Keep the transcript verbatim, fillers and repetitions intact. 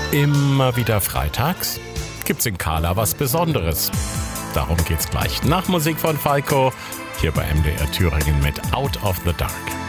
Immer wieder freitags gibt's in Kala was Besonderes. Darum geht's gleich nach Musik von Falco, hier bei M D R Thüringen mit Out of the Dark.